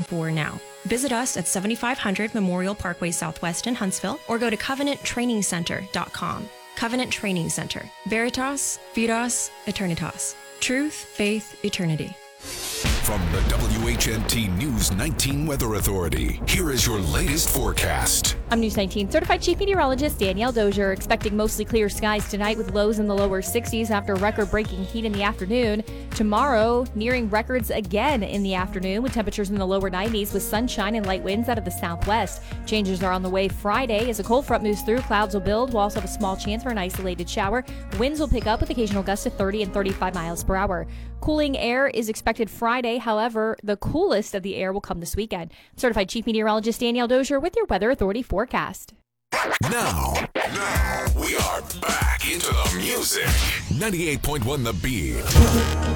for now. Visit us at 7500 Memorial Parkway Southwest in Huntsville or go to covenanttrainingcenter.com. Covenant Training Center. Veritas, Vidas, Eternitas. Truth, faith, eternity. From the WHNT News 19 Weather Authority, here is your latest forecast. I'm News 19 Certified Chief Meteorologist Danielle Dozier, expecting mostly clear skies tonight with lows in the lower 60s after record-breaking heat in the afternoon. Tomorrow, nearing records again in the afternoon with temperatures in the lower 90s with sunshine and light winds out of the southwest. Changes are on the way Friday. As a cold front moves through, clouds will build. We'll also have a small chance for an isolated shower. Winds will pick up with occasional gusts to 30 and 35 miles per hour. Cooling air is expected Friday. However, the coolest of the air will come this weekend. Certified Chief Meteorologist Danielle Dozier with your Weather Authority forecast. Now we are back into the music. 98.1 The Beat.